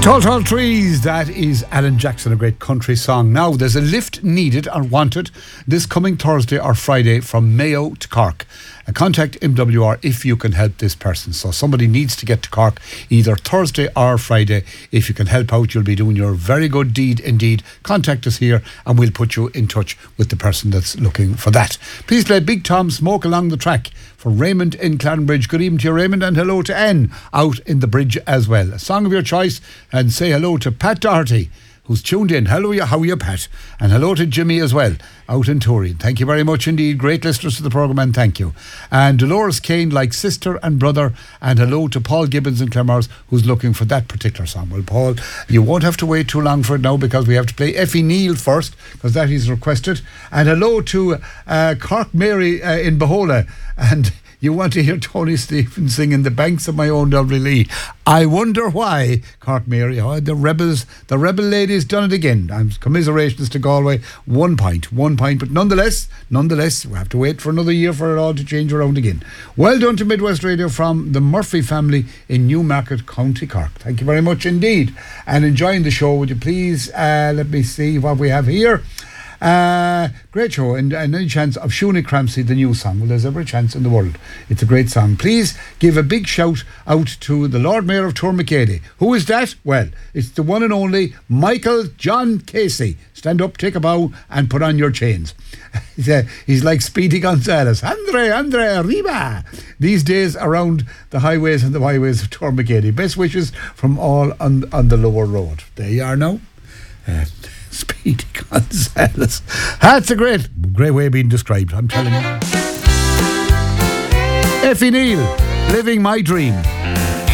Tall, Tall Trees, that is Alan Jackson, a great country song. Now, there's a lift needed or wanted this coming Thursday or Friday from Mayo to Cork. Contact MWR if you can help this person. So somebody needs to get to Cork either Thursday or Friday. If you can help out, you'll be doing your very good deed indeed. Contact us here and we'll put you in touch with the person that's looking for that. Please play Big Tom, Smoke Along the Track for Raymond in Clanbridge. Good evening to you, Raymond, and hello to Anne out in the bridge as well. A song of your choice, and say hello to Pat Doherty, who's tuned in. Hello, how are you, Pat? And hello to Jimmy as well, out in Turin. Thank you very much indeed. Great listeners to the programme, and thank you. And Dolores Kane, like sister and brother. And hello to Paul Gibbons in Claremores, who's looking for that particular song. Well, Paul, you won't have to wait too long for it now, because we have to play Effie Neal first, because that is requested. And hello to Cork Mary in Behola. And you want to hear Tony Stevens singing The Banks of My Own Lovely Lee. I wonder why, Cork Mary. Oh, the rebel ladies done it again. Commiserations to Galway. 1 point. But nonetheless, we have to wait for another year for it all to change around again. Well done to Midwest Radio from the Murphy family in Newmarket, County Cork. Thank you very much indeed. And enjoying the show, would you please, let me see what we have here. Great show, and any chance of Shuni Cramsey, the new song. Well, there's every chance in the world. It's a great song. Please give a big shout out to the Lord Mayor of Tourmakeady. Who is that? Well, it's the one and only Michael John Casey. Stand up, take a bow, and put on your chains. He's like Speedy Gonzales. Andre, arriba! These days around the highways and the byways of Tourmakeady. Best wishes from all on the lower road. There you are now. Speedy Gonzales. That's a great way of being described, I'm telling you. Effie Neal, Living My Dream.